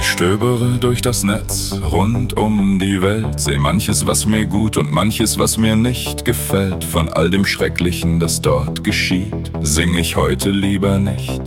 stöbere durch das Netz, rund um die Welt, seh manches, was mir gut und manches, was mir nicht gefällt. Von all dem Schrecklichen, das dort geschieht, sing ich heute lieber nicht.